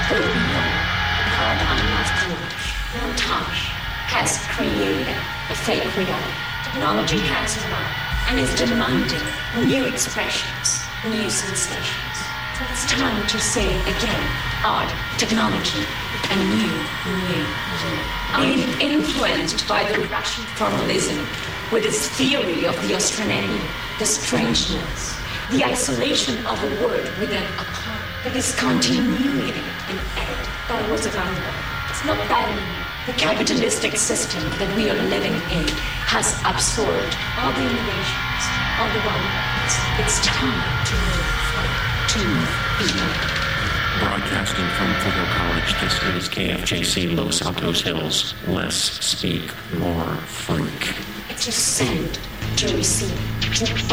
the real paradigm of montage has created a fake reality. Technology has arrived and is demanding new expressions, new sensations. So it's time to say again, art, technology, and new. I'm influenced by the Russian formalism with its theory of the astronomy, the strangeness, the isolation of a word within a part, the discontinuity in it that was available. It's not that anymore. The capitalistic system that we are living in has absorbed all the innovations, all the wonders. It's time to move forward, to move beyond. Broadcasting from Fuller College, this is KFJC Los Altos Hills. Less speak, more freak. It's just send to receive.